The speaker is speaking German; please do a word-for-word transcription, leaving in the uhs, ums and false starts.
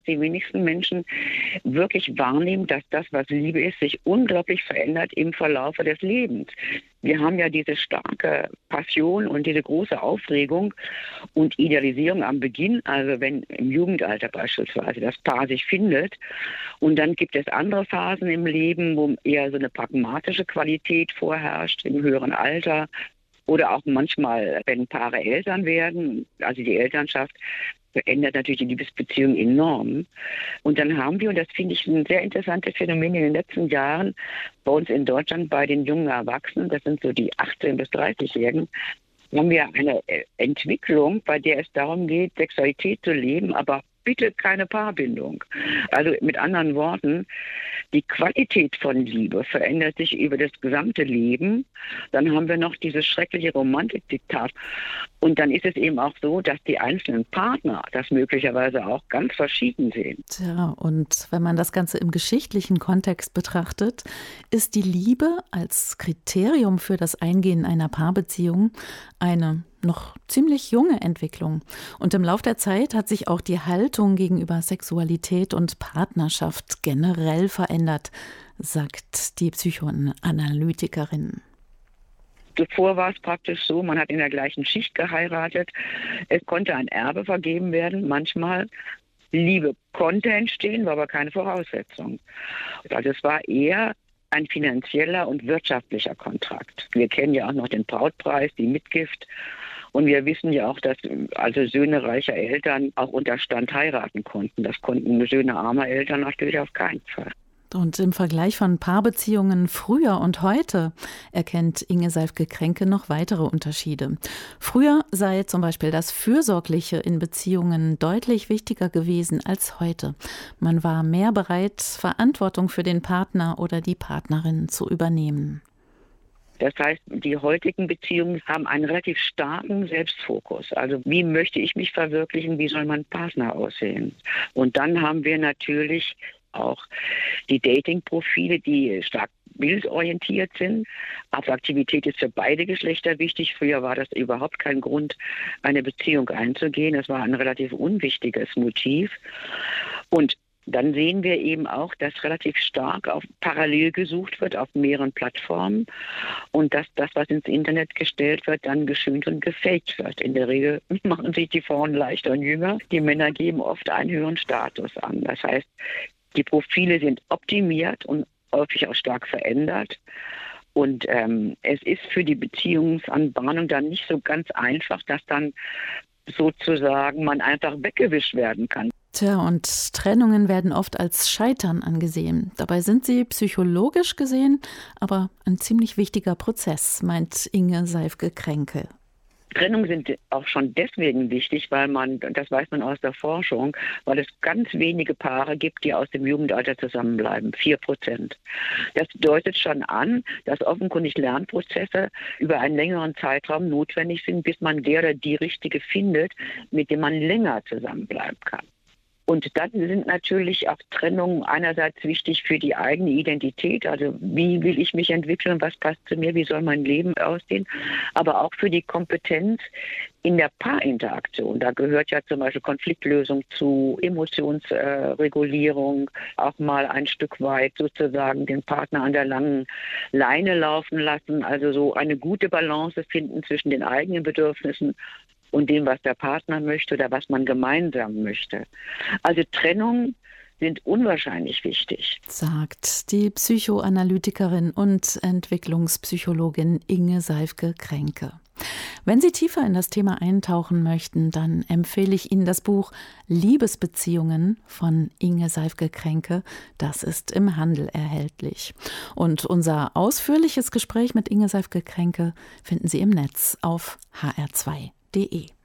Die wenigsten Menschen wirklich wahrnehmen, dass das, was Liebe ist, sich unglaublich verändert im Verlaufe des Lebens. Wir haben ja diese starke Passion und diese große Aufregung und Idealisierung am Beginn, also wenn im Jugendalter beispielsweise das Paar sich findet. Und dann gibt es andere Phasen im Leben, wo eher so eine pragmatische Qualität vorherrscht im höheren Alter. Oder auch manchmal, wenn Paare Eltern werden, also die Elternschaft verändert natürlich die Liebesbeziehung enorm. Und dann haben wir, und das finde ich ein sehr interessantes Phänomen in den letzten Jahren, bei uns in Deutschland bei den jungen Erwachsenen, das sind so die achtzehn- bis dreißig-Jährigen, haben wir eine Entwicklung, bei der es darum geht, Sexualität zu leben, aber bitte keine Paarbindung. Also mit anderen Worten, die Qualität von Liebe verändert sich über das gesamte Leben. Dann haben wir noch dieses schreckliche Romantikdiktat. Und dann ist es eben auch so, dass die einzelnen Partner das möglicherweise auch ganz verschieden sehen. Tja, und wenn man das Ganze im geschichtlichen Kontext betrachtet, ist die Liebe als Kriterium für das Eingehen einer Paarbeziehung eine noch ziemlich junge Entwicklung. Und im Lauf der Zeit hat sich auch die Haltung gegenüber Sexualität und Partnerschaft generell verändert, sagt die Psychoanalytikerin. Zuvor war es praktisch so, man hat in der gleichen Schicht geheiratet. Es konnte ein Erbe vergeben werden, manchmal. Liebe konnte entstehen, war aber keine Voraussetzung. Also es war eher ein finanzieller und wirtschaftlicher Kontrakt. Wir kennen ja auch noch den Brautpreis, die Mitgift. Und wir wissen ja auch, dass also Söhne reicher Eltern auch unter Stand heiraten konnten. Das konnten Söhne armer Eltern natürlich auf keinen Fall. Und im Vergleich von Paarbeziehungen früher und heute erkennt Inge Seifke-Kränke noch weitere Unterschiede. Früher sei zum Beispiel das Fürsorgliche in Beziehungen deutlich wichtiger gewesen als heute. Man war mehr bereit, Verantwortung für den Partner oder die Partnerin zu übernehmen. Das heißt, die heutigen Beziehungen haben einen relativ starken Selbstfokus. Also wie möchte ich mich verwirklichen, wie soll mein Partner aussehen? Und dann haben wir natürlich auch die Dating-Profile, die stark bildorientiert sind. Attraktivität ist für beide Geschlechter wichtig. Früher war das überhaupt kein Grund, eine Beziehung einzugehen. Das war ein relativ unwichtiges Motiv. Und dann sehen wir eben auch, dass relativ stark auf parallel gesucht wird auf mehreren Plattformen und dass das, was ins Internet gestellt wird, dann geschönt und gefaked wird. In der Regel machen sich die Frauen leichter und jünger. Die Männer geben oft einen höheren Status an. Das heißt, die Profile sind optimiert und häufig auch stark verändert. Und ähm, es ist für die Beziehungsanbahnung dann nicht so ganz einfach, dass dann sozusagen man einfach weggewischt werden kann. Tja, und Trennungen werden oft als Scheitern angesehen. Dabei sind sie psychologisch gesehen aber ein ziemlich wichtiger Prozess, meint Inge Seifke-Kränke. Trennungen sind auch schon deswegen wichtig, weil man, das weiß man aus der Forschung, weil es ganz wenige Paare gibt, die aus dem Jugendalter zusammenbleiben. Vier Prozent. Das deutet schon an, dass offenkundig Lernprozesse über einen längeren Zeitraum notwendig sind, bis man der oder die Richtige findet, mit dem man länger zusammenbleiben kann. Und dann sind natürlich auch Trennungen einerseits wichtig für die eigene Identität, also wie will ich mich entwickeln, was passt zu mir, wie soll mein Leben aussehen, aber auch für die Kompetenz in der Paarinteraktion. Da gehört ja zum Beispiel Konfliktlösung zu, Emotionsregulierung, auch mal ein Stück weit sozusagen den Partner an der langen Leine laufen lassen, also so eine gute Balance finden zwischen den eigenen Bedürfnissen und dem, was der Partner möchte oder was man gemeinsam möchte. Also Trennungen sind unwahrscheinlich wichtig, sagt die Psychoanalytikerin und Entwicklungspsychologin Inge Seifke-Kränke. Wenn Sie tiefer in das Thema eintauchen möchten, dann empfehle ich Ihnen das Buch Liebesbeziehungen von Inge Seifke-Kränke. Das ist im Handel erhältlich. Und unser ausführliches Gespräch mit Inge Seifke-Kränke finden Sie im Netz auf h r zwei punkt d e.